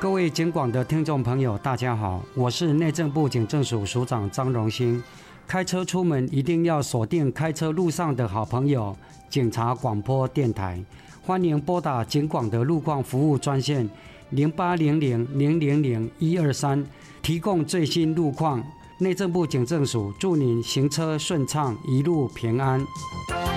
各位警广的听众朋友，大家好，我是内政部警政署署长张荣兴。开车出门一定要锁定开车路上的好朋友警察广播电台，欢迎拨打警广的路况服务专线0800000123，提供最新路况。内政部警政署祝您行车顺畅，一路平安。